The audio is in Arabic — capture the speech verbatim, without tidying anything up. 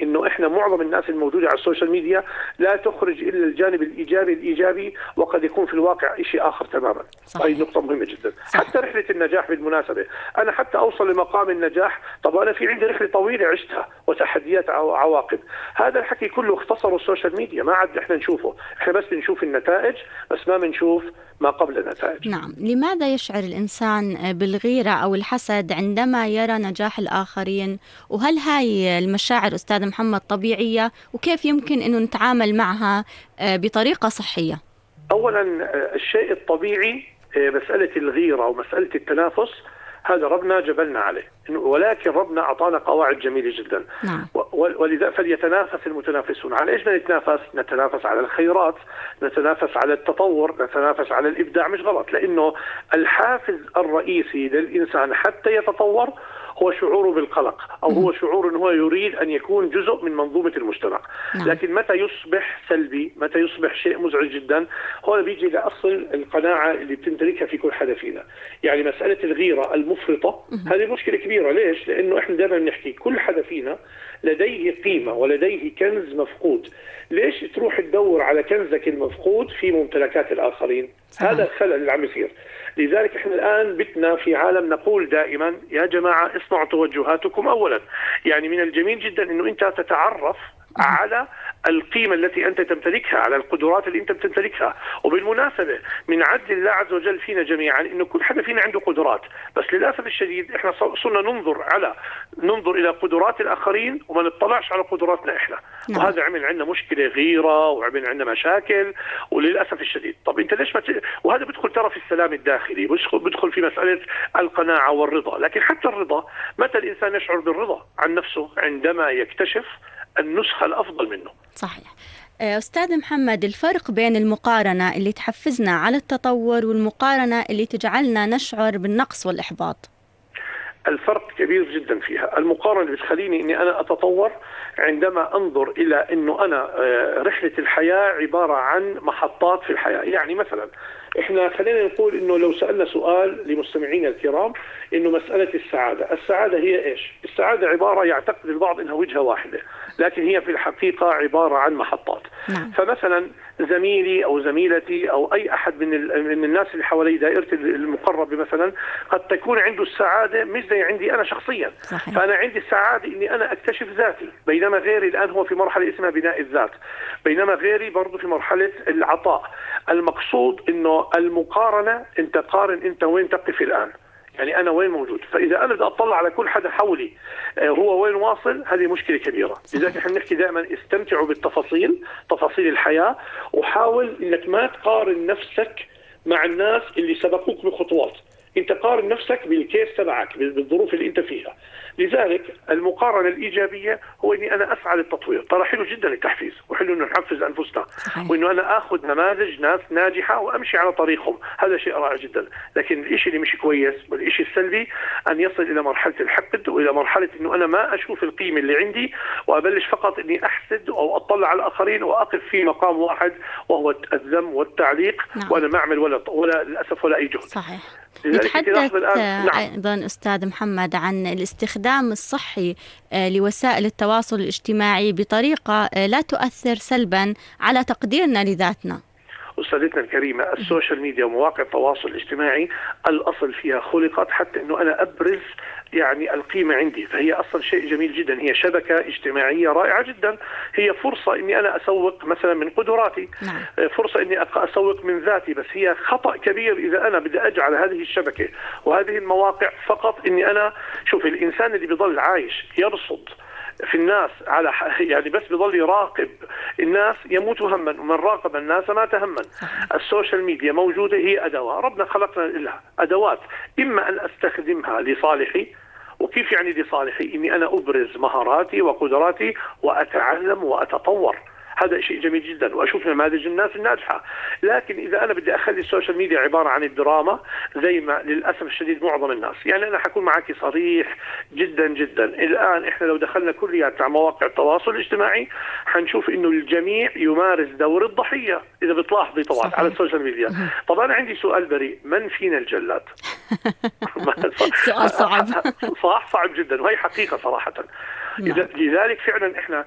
انه احنا معظم الناس الموجوده على السوشيال ميديا لا تخرج الا الجانب الايجابي الايجابي، وقد يكون في الواقع شيء اخر تماما. هذه نقطه مهمه جدا. صحيح. حتى رحله النجاح بالمناسبه، انا حتى اوصل لمقام النجاح، طب انا في عندي رحله طويله عشتها وتحديات وعواقب. هذا الحكي كله اختصروا السوشيال ميديا، ما عاد احنا نشوفه، احنا بس بنشوف النتائج بس ما بنشوف ما قبل النتائج. نعم. لماذا يشعر الإنسان بالغيرة أو الحسد عندما يرى نجاح الآخرين؟ وهل هاي المشاعر أستاذ محمد طبيعية؟ وكيف يمكن أنه نتعامل معها بطريقة صحية؟ أولا الشيء الطبيعي مسألة الغيرة ومسألة التنافس، هذا ربنا جبلنا عليه، ولكن ربنا أعطانا قواعد جميلة جدا. نعم. ولذا فليتنافس المتنافسون. على إيش نتنافس؟ نتنافس على الخيرات، نتنافس على التطور، نتنافس على الإبداع. مش غلط، لأنه الحافز الرئيسي للإنسان حتى يتطور هو شعوره بالقلق، أو هو شعور أنه هو يريد أن يكون جزء من منظومة المجتمع. لكن متى يصبح سلبي، متى يصبح شيء مزعج جدا، هو بيجي لأصل القناعة اللي بتمتلكها في كل حدا فينا. يعني مسألة الغيرة المفرطة هذه مشكلة كبيرة. ليش؟ لأنه إحنا دائما بنحكي كل حدا فينا لديه قيمة ولديه كنز مفقود. ليش تروح تدور على كنزك المفقود في ممتلكات الآخرين؟ صحيح. هذا الخلل اللي عم يصير. لذلك احنا الآن بتنا في عالم نقول دائما يا جماعة اصنعوا توجهاتكم أولا. يعني من الجميل جدا انه انت تتعرف على القيمة التي أنت تمتلكها، على القدرات اللي أنت بتمتلكها. وبالمناسبة من عدل الله عز وجل فينا جميعا إنه كل حدا فينا عنده قدرات، بس للأسف الشديد إحنا صرنا ننظر على ننظر إلى قدرات الآخرين وما نطلعش على قدراتنا إحنا. نعم. وهذا عمل عندنا مشكلة غيرة وعمل عندنا مشاكل وللأسف الشديد. طب أنت ليش ما ت... وهذا بدخل ترى في السلام الداخلي، بدخل في مسألة القناعة والرضا. لكن حتى الرضا، متى الإنسان يشعر بالرضا عن نفسه؟ عندما يكتشف النسخة الأفضل منه. صحيح. أستاذ محمد، الفرق بين المقارنة اللي تحفزنا على التطور والمقارنة اللي تجعلنا نشعر بالنقص والإحباط؟ الفرق كبير جدا فيها. المقارنة بتخليني أني أنا أتطور عندما أنظر إلى أنه أنا رحلة الحياة عبارة عن محطات في الحياة. يعني مثلا إحنا خلينا نقول أنه لو سألنا سؤال لمستمعينا الكرام أنه مسألة السعادة، السعادة هي إيش؟ السعادة عبارة يعتقد البعض أنها وجهة واحدة، لكن هي في الحقيقة عبارة عن محطات. نعم. فمثلا زميلي أو زميلتي أو أي أحد من من الناس اللي حوالي دائرة المقربة مثلا قد تكون عنده السعادة مش زي عندي أنا شخصيا. صحيح. فأنا عندي السعادة إني أنا أكتشف ذاتي، بينما غيري الآن هو في مرحلة اسمها بناء الذات، بينما غيري برضو في مرحلة العطاء. المقصود إنه المقارنة، أنت قارن أنت وين تقف الآن، يعني أنا وين موجود. فإذا أنا بدي أطلع على كل حدا حولي هو وين واصل، هذه مشكلة كبيرة. لذلك احنا بنحكي دائما استمتعوا بالتفاصيل، تفاصيل الحياة، وحاول إنك ما تقارن نفسك مع الناس اللي سبقوك بخطوات. انت قارن نفسك بالكيس تبعك، بالظروف اللي انت فيها. لذلك المقارنة الإيجابية هو اني انا اسعى للتطوير. ترى حلو جدا التحفيز، وحلو انه نحفز انفسنا، وانه انا اخذ نماذج ناس ناجحة وامشي على طريقهم، هذا شيء رائع جدا. لكن الشيء اللي مش كويس والشيء السلبي ان يصل الى مرحلة الحقد والى مرحلة انه انا ما اشوف القيمة اللي عندي وابلش فقط اني احسد او اطلع على الاخرين واقف في مقام واحد وهو الذم والتعليق. نعم. وانا ما اعمل ولا ولا للاسف ولا اي جهد. صحيح. نتحدث أيضا أستاذ محمد عن الاستخدام الصحي لوسائل التواصل الاجتماعي بطريقة لا تؤثر سلبا على تقديرنا لذاتنا. أستاذتنا الكريمة، السوشيال ميديا ومواقع التواصل الاجتماعي الأصل فيها خلقت حتى أنه أنا أبرز يعني القيمة عندي، فهي أصلا شيء جميل جدا. هي شبكة اجتماعية رائعة جدا، هي فرصة أني أنا أسوق مثلا من قدراتي. نعم. فرصة أني أسوق من ذاتي، بس هي خطأ كبير إذا أنا بدي أجعل هذه الشبكة وهذه المواقع فقط أني أنا شوف الإنسان اللي بيضل عايش يرصد في الناس على يعني بس بيضل يراقب الناس يموت هما، ومن راقب الناس ما تهمن. السوشيال ميديا موجودة، هي أدوات ربنا خلقنا لها، أدوات إما أن أستخدمها لصالحي. وكيف يعني لصالحي؟ إني أنا أبرز مهاراتي وقدراتي وأتعلم وأتطور، هذا شيء جميل جدا، وأشوف نماذج الناس الناجحة. لكن إذا أنا بدي أخلي السوشيال ميديا عبارة عن الدراما زي ما للأسف الشديد معظم الناس، يعني أنا حكون معك صريح جدا جدا. الآن إحنا لو دخلنا كليات على مواقع التواصل الاجتماعي حنشوف إنه الجميع يمارس دور الضحية إذا بتلاحظي طبعا. صحيح. على السوشيال ميديا. طبعا أنا عندي سؤال بريء، من فينا الجلاد؟ سؤال صعب. صح، صعب جدا، وهي حقيقة صراحة. لذلك فعلا احنا